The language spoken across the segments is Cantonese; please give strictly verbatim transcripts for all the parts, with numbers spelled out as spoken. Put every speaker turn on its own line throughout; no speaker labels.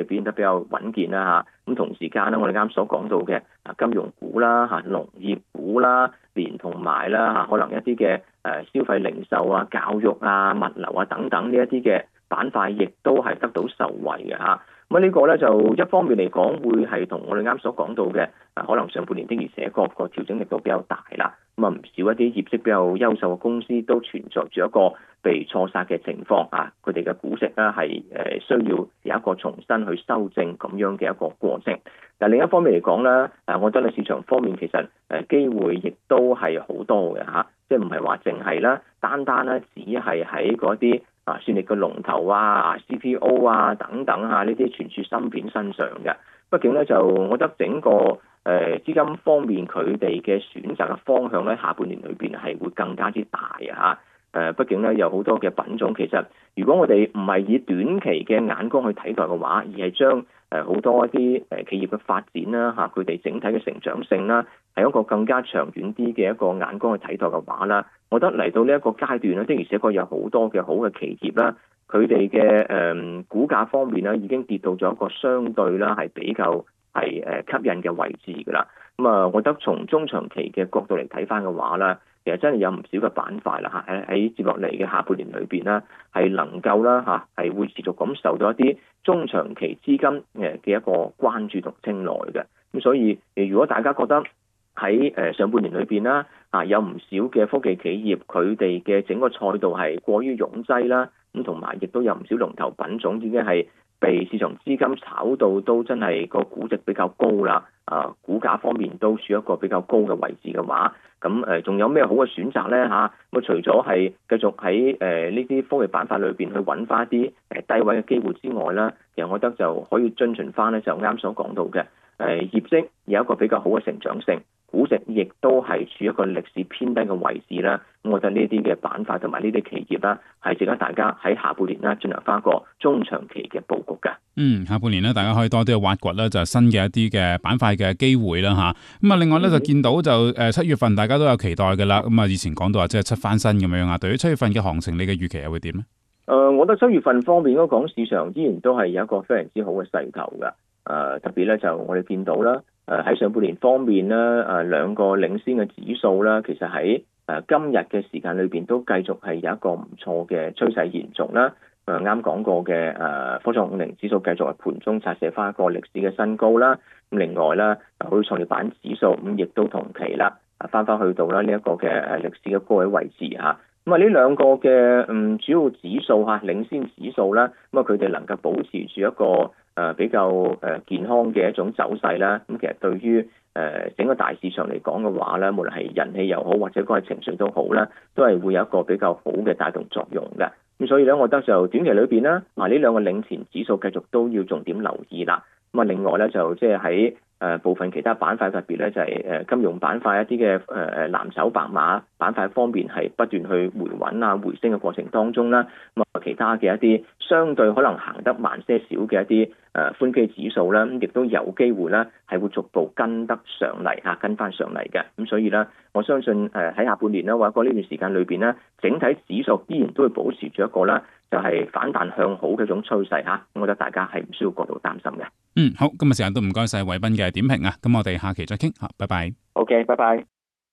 哋表現得比較穩健啦嚇。咁同時間咧，我哋啱所講到嘅啊金融股啦嚇、農業股啦，連同埋啦嚇，可能一啲嘅誒消費零售啊、教育啊、物流啊等等呢一啲嘅板塊，亦都係得到受惠嘅嚇。咁呢個咧就一方面嚟講，會係同我哋啱所講到嘅，啊可能上半年的而且確個調整力度比較大啦。咁啊唔少一啲業績比較優秀嘅公司都存在住一個被錯殺嘅情況啊，佢哋嘅估值咧係誒需要有一個重新去修正咁樣嘅一個過程。但另一方面嚟講咧，誒我覺得喺市場方面其實誒機會亦都係好多嘅嚇，即係唔係話淨係啦，單單咧只係喺嗰啲啊算力嘅龍頭啊、C P O 啊等等啊呢啲存儲芯片身上嘅。畢竟咧就我覺得整個誒、呃、資金方面佢哋嘅選擇嘅方向咧，下半年裏邊係會更加之大啊！誒，畢竟咧有好多嘅品種，其實如果我哋唔係以短期嘅眼光去睇待嘅話，而係將誒好多一啲誒企業嘅發展啦嚇，佢哋整體嘅成長性啦，係一個更加長遠啲嘅一個眼光去睇待嘅話啦，我覺得嚟到呢一個階段咧，的而且確有好多嘅好嘅企業啦，佢哋嘅誒股價方面咧已經跌到咗一個相對啦係比較係誒吸引嘅位置㗎啦。咁啊，我覺得從中長期嘅角度嚟睇翻嘅話啦，其實真係有唔少嘅板塊啦嚇，喺喺接落嚟嘅下半年裏邊啦，係能夠啦嚇，係會持續咁受到一啲中長期資金誒嘅一個關注同青睞嘅。咁所以，如果大家覺得喺誒上半年裏邊啦，啊有唔少嘅科技企業佢哋嘅整個賽道係過於擁擠啦，咁同埋亦都有唔少龍頭品種已經係被市場資金炒到都真係個估值比較高啦，啊股價方面都處一個比較高嘅位置嘅話，咁誒仲有咩好嘅選擇咧嚇？咁除咗係繼續喺誒呢啲科技板塊裏邊去揾翻一啲誒低位嘅機會之外啦，其實我覺得就可以遵循翻咧就啱所講到嘅誒業績有一個比較好嘅成長性，估值亦都係處一個歷史偏低嘅位置啦。咁我覺得呢啲嘅板塊同埋呢啲企業啦，係值得大家喺下半年啦進行翻一個中長期嘅佈局嘅。
嗯，下半年咧，大家可以多啲去挖掘咧，就係新嘅一啲嘅板塊嘅機會啦嚇。咁啊，另外咧就見到就誒七月份大家都有期待嘅啦。咁啊，以前講到話即係七翻身咁樣啊。對於七月份嘅行情，你嘅預期又會點咧？
誒、呃，我覺得七月份方面嗰講市場依然都係有一個非常之好嘅勢頭嘅。誒、呃，特別咧就我哋見到啦，誒、呃、喺上半年方面咧，誒、呃、兩個領先嘅指數啦，其實喺誒、呃、今日嘅時間裏邊都繼續係有一個唔錯嘅趨勢延續啦。誒啱講過嘅誒科創五零指數繼續係盤中刷寫翻一個歷史嘅新高啦。咁另外啦，好似創業板指數咁，亦都同期啦，翻翻去到啦呢一個嘅誒歷史嘅高位位置嚇。咁啊呢兩個嘅嗯主要指數嚇領先指數啦，咁啊佢哋能夠保持住一個誒比較誒健康嘅一種走勢啦。咁其實對於誒整個大市場嚟講嘅話咧，無論係人氣又好或者嗰個情緒都好啦，都係會有一個比較好嘅帶動作用嘅。咁所以咧，我覺得就短期裏邊咧，啊呢兩個領前指數繼續都要重點留意啦。咁啊，另外咧就即係喺誒部分其他板塊特別咧，就係誒金融板塊一啲嘅誒誒藍籌白馬板塊方面係不斷去回穩啊回升嘅過程當中啦。咁啊，其他嘅一啲相對可能行得慢些少嘅一啲誒寬基指數咧，咁亦都有機會咧係會逐步跟得上嚟嚇，跟翻上嚟嘅。咁所以咧，我相信誒喺下半年咧或者呢段時間裏邊咧，整體指數依然都會保持住一個咧就係反彈向好嘅一種趨勢嚇。我覺得大家係唔需要過度擔心嘅。
嗯，好，今日時間都唔該晒偉斌嘅點評啊，咁我哋下期再傾嚇，拜拜。
OK， 拜拜。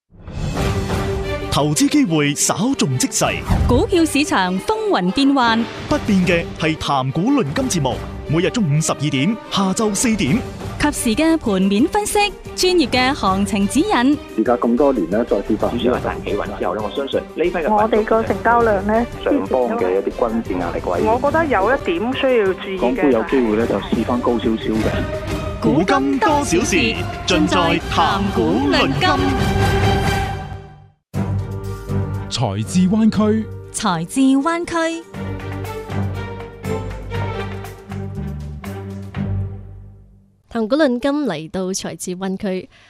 投資機會稍縱即逝，
股票市場風雲變幻，
不變嘅係談股論金節目，每日中午十二點，下晝四點，
及時嘅盤面分析，專業嘅行情指引。
而家咁多年咧，再次發
主要係大企穩之後咧，我相信呢批嘅
我哋個成交量咧，
上方嘅一啲均線壓力位，
我覺得有一點需要注意嘅。
港股有機會咧就試翻高少少嘅。
古今多少事，盡在談股論金。
財智灣區，
財智灣區。
談股論金嚟到財智灣區，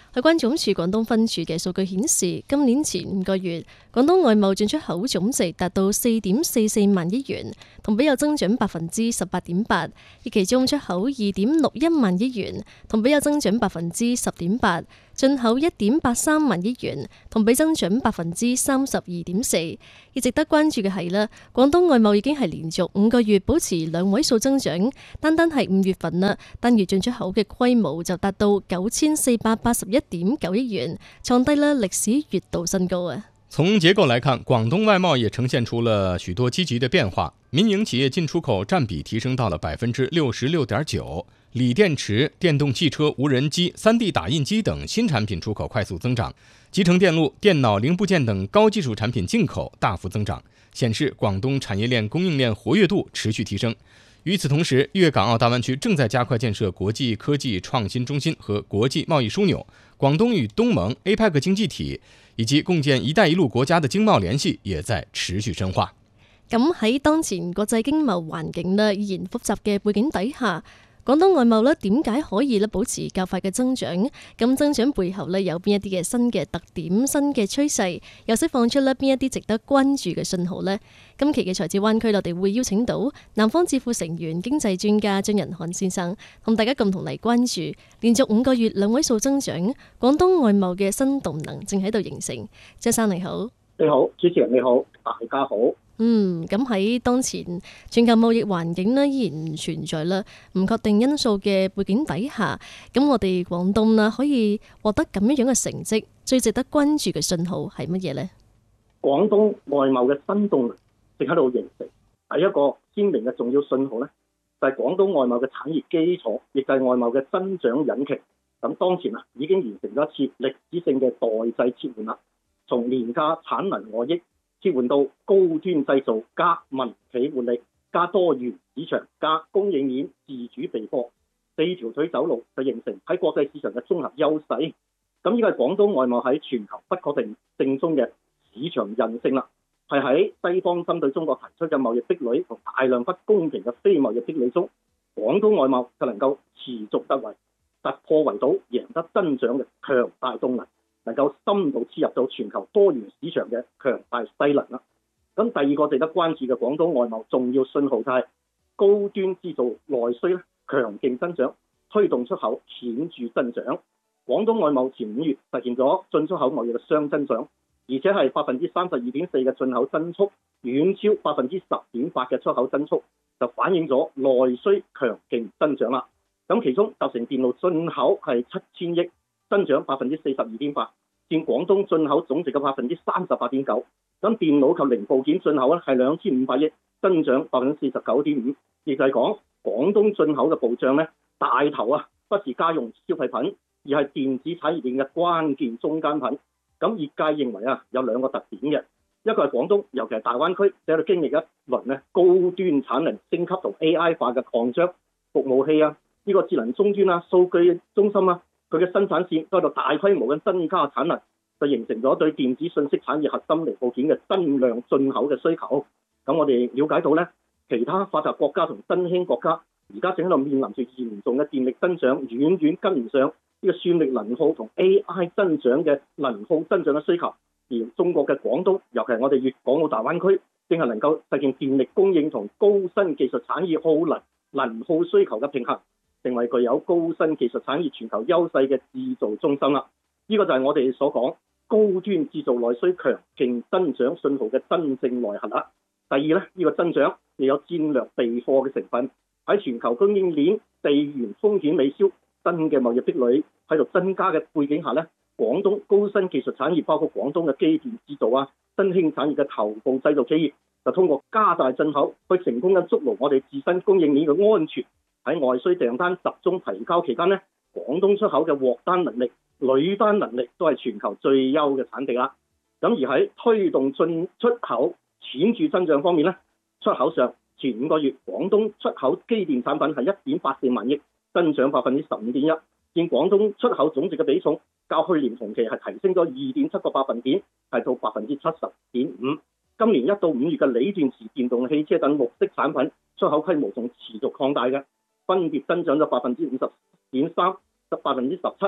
海關總署廣東分署嘅數據顯示，今年前五個月，廣東外貿進出口總值達到四點四四萬億元，同比有增長百分之十八點八；而其中出口二點六一萬億元，同比有增長百分之十點八；進口一點八三萬億元，同比增長百分之三十二點四。而值得關注嘅係啦，廣東外貿已經係連續五個月保持兩位數增長，單單係五月份啦，單月進出口嘅規模就達到九千四百八十一點九億元，創低了歷史月度新高啊！
從結構來看，廣東外貿也呈現出了許多積極的變化。民營企業進出口佔比提升到了百分之六十六點九，鋰電池、電動汽車、無人機、三 D 打印機等新產品出口快速增長，集成電路、電腦零部件等高技術產品進口大幅增長，顯示廣東產業鏈供應鏈活躍度持續提升。與此同時，粵港澳大灣區正在加快建設國際科技創新中心和國際貿易樞紐，廣東與東盟、A P E C 經濟體以及共建“一帶一路”國家的經貿聯繫也在持續深化。
咁喺當前國際經貿環境呢依然複雜嘅背景底下，廣東外貿呢點解可以呢保持較快嘅增長？咁增長背後呢有邊一啲嘅新嘅特點、新嘅趨勢，又釋放出呢邊一啲值得關注嘅信號呢？今期嘅財智灣區，我哋會邀請到南方智庫成員、經濟專家張仁漢先生，同大家共同嚟關注連續五個月兩位數增長，廣東外貿嘅新動能正喺度形成。張生你好。
你好，主持人你好，大家好。
嗯，咁喺當前全球貿易環境呢依然存在啦唔確定因素嘅背景底下，咁我哋廣東呢可以獲得咁樣樣嘅成績，最值得關注嘅信號係乜嘢呢？
廣東外貿嘅新動能正喺度形成，第一個鮮明嘅重要信號呢，就係廣東外貿嘅產業基礎，亦就係外貿嘅增長引擎。咁當前啊已經完成咗一次歷史性嘅代際切換啦，從廉價產能外溢切換到高端製造加民企活力加多元市場加供應鏈自主備貨，四條腿走路就形成喺國際市場嘅綜合優勢。咁呢個係廣東外貿喺全球不確定性中嘅市場韌性啦，係喺西方針對中國提出嘅貿易壁壘同大量不公平嘅非貿易壁壘中，廣東外貿就能夠持續突圍，突破圍堵，贏得增長嘅強大動能，能夠深度切入到全球多元市場嘅強大勢能啦。咁第二個值得關注嘅廣東外貿重要信號就係高端製造內需咧強勁增長，推動出口顯著增長。廣東外貿前五月實現咗進出口貿易嘅雙增長，而且係百分之三十二點四嘅進口增速，遠超百分之十點八嘅出口增速，就反映咗內需強勁增長啦。咁其中集成電路進口係七千億，增長百分之四十二點八，佔廣東進口總值嘅百分之三十八點九。咁電腦及零部件進口咧係兩千五百億，增長百分之四十九點五。亦就係講廣東進口嘅暴漲咧，大頭啊不是家用消費品，而係電子產業鏈嘅關鍵中間品。咁業界認為啊有兩個特點嘅，一個係廣東，尤其係大灣區，喺度經歷一輪咧高端產能升級同 A I 化嘅擴張，服務器啊呢個智能終端啊數據中心啊，佢嘅生產線都喺度大規模嘅增加產能，就形成咗對電子信息產業核心零部件嘅增量進口嘅需求。咁我哋了解到咧，其他發達國家同新興國家而家正喺度面臨住嚴重嘅電力增長，遠遠跟唔上呢個算力能耗同 A I 增長嘅能耗增長嘅需求。而中國嘅廣東，尤其係我哋粵港澳大灣區，正係能夠實現電力供應同高新技術產業耗能能耗需求嘅平衡，成為具有高新技術產業全球優勢嘅製造中心啦。呢、這個就係我哋所講高端製造內需強勁增長信號嘅真正內核啦。第二咧，呢、這個增長亦有戰略備貨嘅成分，喺全球供應鏈地緣風險未消、新嘅貿易壁壘喺度增加嘅背景下咧，廣東高新技術產業包括廣東嘅機電製造啊、新興產業嘅頭部製造企業，就通過加大進口去成功咁築牢我哋自身供應鏈嘅安全。喺外需訂單集中提交期間咧，廣東出口嘅獲單能力、履單能力都係全球最優嘅產地啦。咁而喺推動進出口顯著增長方面咧，出口上前五個月廣東出口機電產品係一點八四萬億，增長百分之十五點一，佔廣東出口總值嘅比重較去年同期係提升咗二點七個百分點，係到百分之七十點五。今年一到五月嘅鋰電池、電動汽車等綠色產品出口規模仲持續擴大嘅，分別增長咗百分之五十點三、百分之十七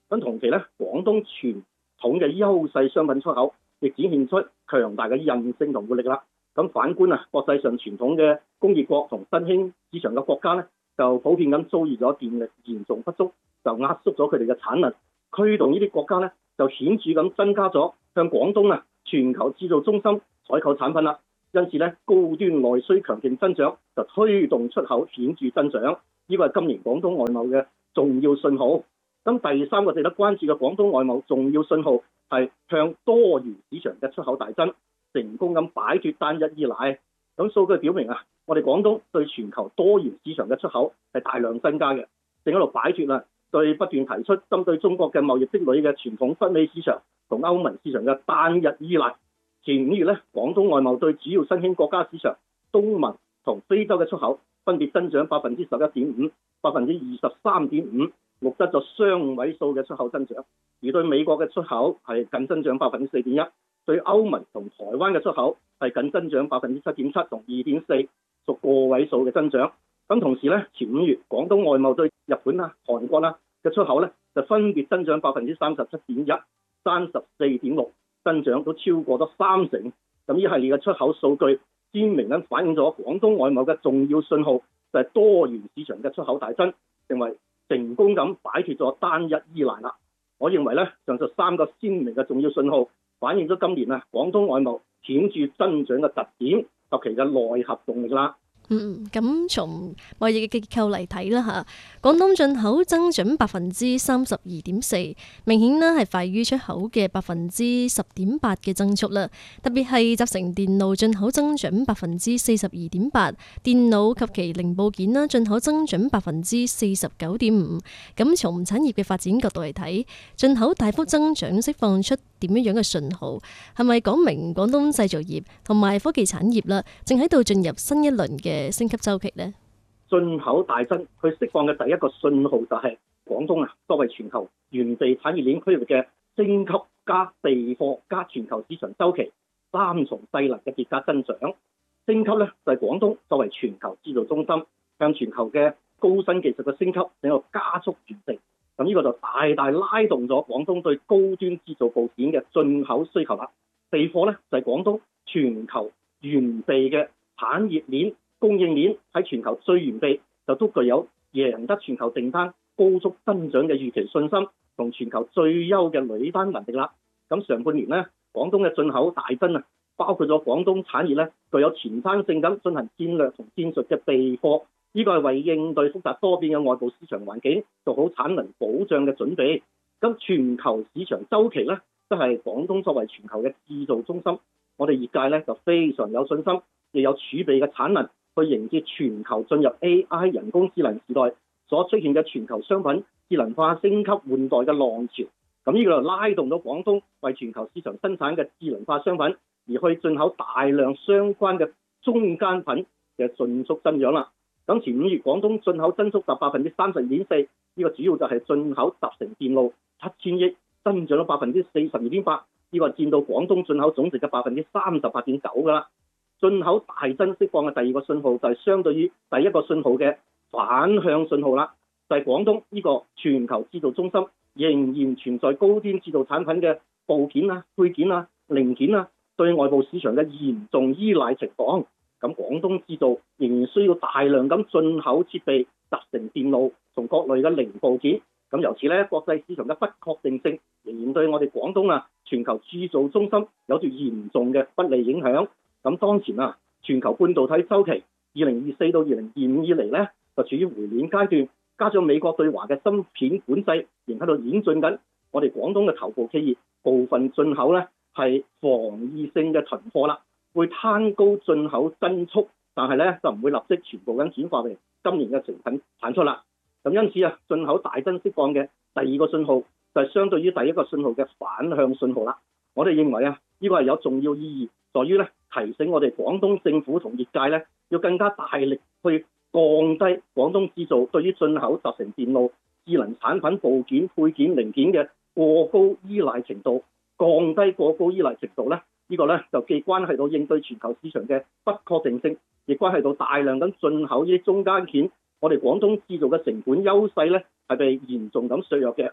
咁同期咧，廣東傳統嘅優勢商品出口亦展現出強大嘅韌性同活力啦。咁反觀啊，國際上傳統嘅工業國同新興市場嘅國家咧，就普遍咁遭遇咗電力嚴重不足，就壓縮咗佢哋嘅產能，驅動呢啲國家咧就顯著咁增加咗向廣東啊全球製造中心採購產品啦。因此咧，高端內需強勁增長，就推動出口顯著增長。呢個係今年廣東外貿嘅重要信號。咁第三個值得關注嘅廣東外貿重要信號係向多元市場嘅出口大增，成功咁擺脫單一依賴。咁數據表明啊，我哋廣東對全球多元市場嘅出口係大量增加嘅，正喺度擺脫啦對不斷提出針對中國嘅貿易壁壘嘅傳統北美市場同歐盟市場嘅單一依賴。前五月咧，廣東外貿對主要新興國家市場東盟同非洲嘅出口分別增長百分之十一點五、百分之二十三點五，錄得咗雙位數嘅出口增長。而對美國嘅出口係僅增長百分之四點一，對歐盟同台灣嘅出口係僅增長百分之七點七同二點四，屬個位數嘅增長。咁同時咧，前五月廣東外貿對日本啊、韓國啦嘅出口咧就分別增長百分之三十七點一、三十四點六。增長都超過咗三成，咁呢系列嘅出口數據鮮明咁反映咗廣東外貿嘅重要信號，就係多元市場嘅出口大增，成為成功咁擺脫咗單一依賴啦。我認為咧，上述三個鮮明嘅重要信號，反映咗今年啊廣東外貿顯著增長嘅特點及其嘅內核動力啦。
嗯，咁從貿易嘅結構嚟睇啦嚇，廣東進口增長百分之三十二點四，明顯呢係快於出口嘅百分之十點八嘅增速啦。特別係集成電路進口增長百分之四十二點八，電腦及其零部件啦進口增長百分之四十九點五。咁從產業嘅發展角度嚟睇，進口大幅增長釋放出點樣樣嘅信號？係咪講明廣東製造業同埋科技產業啦，正喺度進入新一輪嘅升級周期呢？
進口大增，佢釋放嘅第一個信號就係廣東啊，作為全球原地產業鏈區域嘅升級加備貨加全球市場周期三重勢能嘅疊加增長。升級咧就係廣東作為全球製造中心，向全球嘅高新技術嘅升級整個加速完成。咁呢個就大大拉動咗廣東對高端製造部件嘅進口需求啦。備貨咧就係廣東全球原地嘅產業鏈。供應鏈喺全球最完備，就都具有贏得全球訂單高速增長嘅預期信心，同全球最優嘅履單能力啦。咁上半年呢，廣東嘅進口大增啊，包括咗廣東產業咧具有前瞻性咁進行戰略同戰術嘅備貨，呢個係為應對複雜多變嘅外部市場環境做好產能保障嘅準備。咁全球市場周期咧，都係廣東作為全球嘅製造中心，我哋業界咧就非常有信心，亦有儲備嘅產能，去迎接全球進入 A I 人工智能時代所出現嘅全球商品智能化升級換代嘅浪潮。咁呢個就拉動咗廣東為全球市場生產嘅智能化商品，而去進口大量相關嘅中間品嘅迅速增長啦。咁前五月廣東進口增速達百分之三十二點四，呢個主要就係進口集成電路七千億，增長咗百分之四十二點八，呢個佔到廣東進口總值嘅百分之三十八點九㗎啦。進口大增釋放嘅第二個信號就係相對於第一個信號嘅反向信號啦，就係、是、廣東呢個全球製造中心仍然存在高端製造產品嘅部件啊、配件啊、零件啊對外部市場嘅嚴重依賴情況。咁廣東製造仍然需要大量咁進口設備、集成電路同各類嘅零部件。咁由此咧，國際市場嘅不確定性仍然對我哋廣東啊全球製造中心有住嚴重嘅不利影響。咁當前啊，全球半導體周期二零二四到二零二五以嚟咧，就處於回暖階段，加上美國對華嘅芯片管制仍喺度演進緊，我哋廣東嘅頭部企業部分進口咧係防禦性嘅囤貨啦，會攤高進口增速，但係咧就唔會立即全部咁轉化為今年嘅成品產出啦。咁因此啊，進口大增釋放嘅第二個信號就係相對於第一個信號嘅反向信號啦。我哋認為啊，呢個係有重要意義，在於咧提醒我哋廣東政府同業界咧，要更加大力去降低廣東製造對於進口集成電路、智能產品部件、配件、零件嘅過高依賴程度，降低過高依賴程度咧，呢個咧就既關係到應對全球市場嘅不確定性，亦關係到大量咁進口呢啲中間件，我哋廣東製造嘅成本優勢咧係被嚴重咁削弱嘅。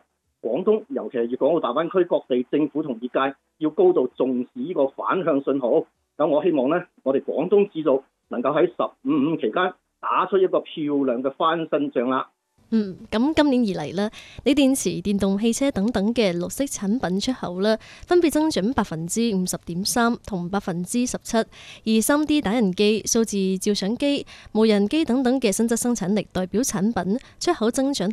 廣東尤其係粵港澳大灣區各地政府同業界要高度重視呢個反向信號。咁我希望呢，我哋廣東指數能夠喺十五五期間打出一個漂亮嘅翻身仗啦。
嗯，咁今年以嚟呢，鋰電池、電動汽車等等嘅綠色產品出口呢，分別增長百分之五十點三同百分之十七，而三 D 打印機、數字照相機、無人機等等嘅新質生產力代表產品出口增長